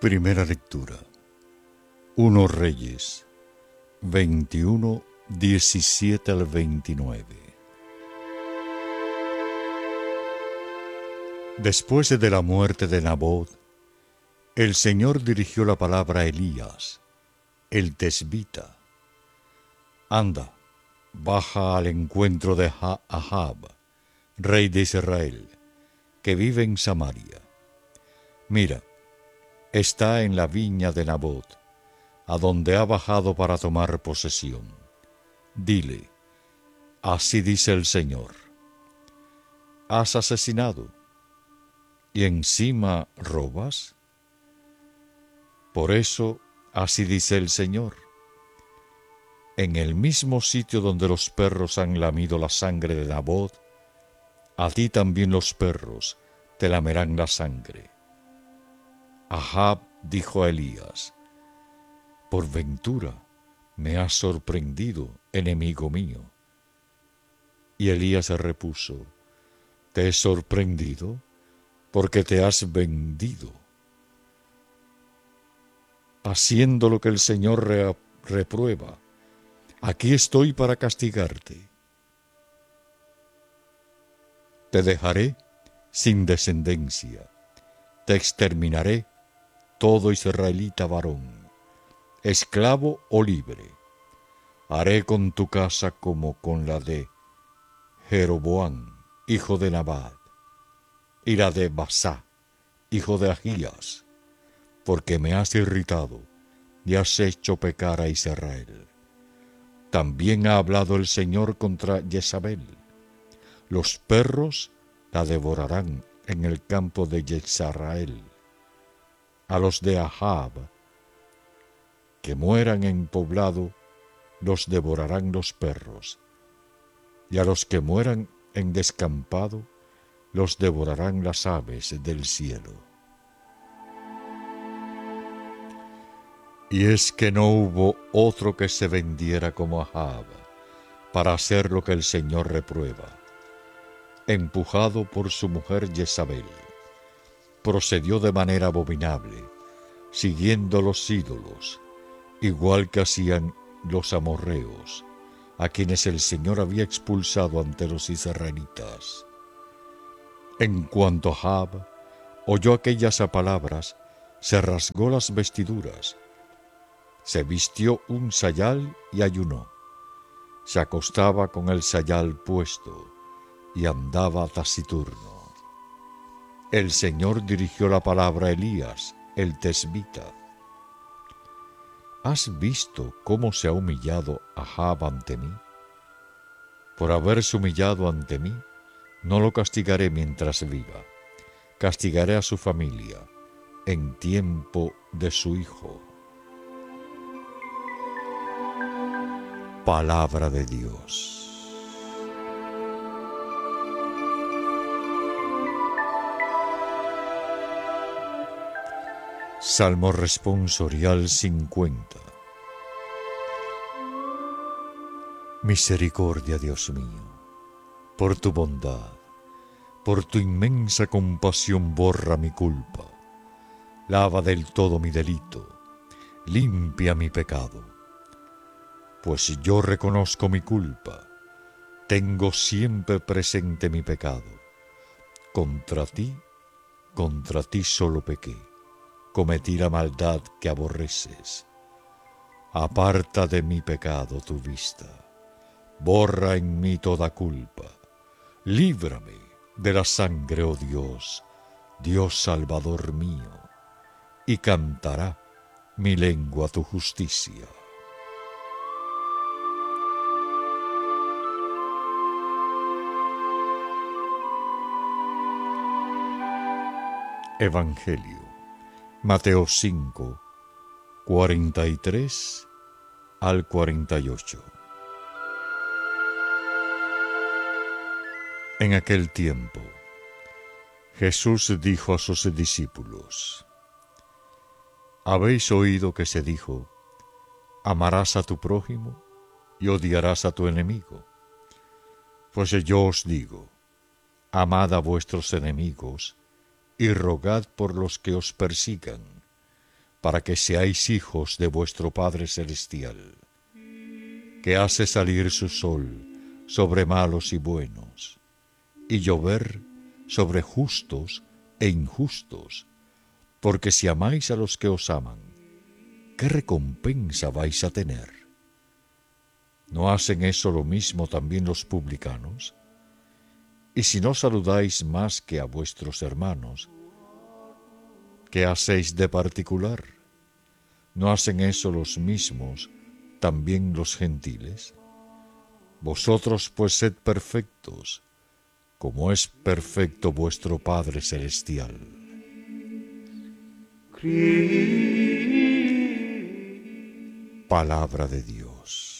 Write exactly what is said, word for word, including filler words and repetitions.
Primera lectura. uno Reyes, veintiuno, diecisiete al veintinueve. Después de la muerte de Nabot, el Señor dirigió la palabra a Elías, el tesbita. Anda, baja al encuentro de Ahab, rey de Israel, que vive en Samaria. Mira, está en la viña de Nabot, a donde ha bajado para tomar posesión. Dile, así dice el Señor: ¿has asesinado y encima robas? Por eso, así dice el Señor: en el mismo sitio donde los perros han lamido la sangre de Nabot, a ti también los perros te lamerán la sangre. Ahab dijo a Elías: por ventura me has sorprendido, enemigo mío. Y Elías repuso: ¿te he sorprendido? Porque te has vendido, haciendo lo que el Señor re- reprueba. Aquí estoy para castigarte. Te dejaré sin descendencia, te exterminaré todo israelita varón, esclavo o libre. Haré con tu casa como con la de Jeroboam, hijo de Nabat, y la de Basá, hijo de Ahías, porque me has irritado y has hecho pecar a Israel. También ha hablado el Señor contra Jezabel. Los perros la devorarán en el campo de Jezreel. A los de Ahab, que mueran en poblado, los devorarán los perros, y a los que mueran en descampado, los devorarán las aves del cielo. Y es que no hubo otro que se vendiera como Ahab, para hacer lo que el Señor reprueba. Empujado por su mujer Jezabel, procedió de manera abominable, siguiendo los ídolos, igual que hacían los amorreos, a quienes el Señor había expulsado ante los israelitas. En cuanto Ahab oyó aquellas palabras, se rasgó las vestiduras, se vistió un sayal y ayunó. Se acostaba con el sayal puesto y andaba taciturno. El Señor dirigió la palabra a Elías, el tesbita. ¿Has visto cómo se ha humillado Ahab ante mí? Por haberse humillado ante mí, no lo castigaré mientras viva. Castigaré a su familia en tiempo de su hijo. Palabra de Dios. Salmo responsorial cincuenta. Misericordia, Dios mío, por tu bondad, por tu inmensa compasión borra mi culpa, lava del todo mi delito, limpia mi pecado. Pues yo reconozco mi culpa, tengo siempre presente mi pecado. Contra ti, contra ti solo pequé, cometí la maldad que aborreces. Aparta de mi pecado tu vista, borra en mí toda culpa, líbrame de la sangre, oh Dios, Dios Salvador mío, y cantará mi lengua tu justicia. Evangelio, Mateo cinco, cuarenta y tres al cuarenta y ocho. En aquel tiempo, Jesús dijo a sus discípulos: ¿habéis oído que se dijo, amarás a tu prójimo y odiarás a tu enemigo? Pues yo os digo, amad a vuestros enemigos y rogad por los que os persigan, para que seáis hijos de vuestro Padre Celestial, que hace salir su sol sobre malos y buenos, y llover sobre justos e injustos, porque si amáis a los que os aman, ¿qué recompensa vais a tener? ¿No hacen eso lo mismo también los publicanos? Y si no saludáis más que a vuestros hermanos, ¿qué hacéis de particular? ¿No hacen eso los mismos también los gentiles? Vosotros pues sed perfectos, como es perfecto vuestro Padre Celestial. Palabra de Dios.